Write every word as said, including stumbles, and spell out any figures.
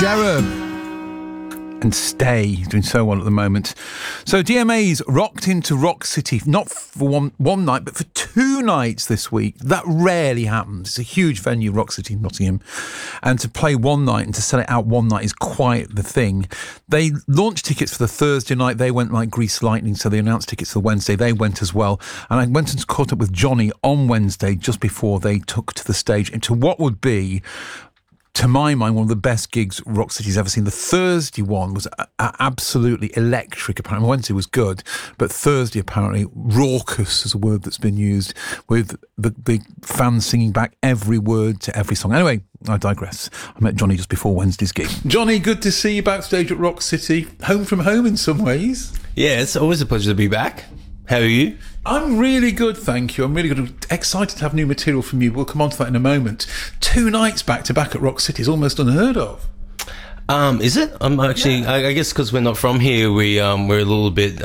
Jereb and Stay. He's doing so well at the moment. So D M A's rocked into Rock City, not for one, one night, but for two nights this week. That rarely happens. It's a huge venue, Rock City, Nottingham. And to play one night and to sell it out one night is quite the thing. They launched tickets for the Thursday night. They went like grease lightning, so they announced tickets for Wednesday. They went as well. And I went and caught up with Johnny on Wednesday just before they took to the stage into what would be, to my mind, one of the best gigs Rock City's ever seen. The Thursday one was a- a- absolutely electric, apparently. Wednesday was good, but Thursday, apparently, raucous is a word that's been used, with the, the fans singing back every word to every song. Anyway, I digress. I met Johnny just before Wednesday's gig. Johnny, good to see you backstage at Rock City. Home from home in some ways. Yeah, it's always a pleasure to be back. How are you? I'm really good, thank you. I'm really good. Excited to have new material from you. We'll come on to that in a moment. Two nights back to back at Rock City is almost unheard of. Um, is it? I'm actually. Yeah. I, I guess because we're not from here, we um, we're a little bit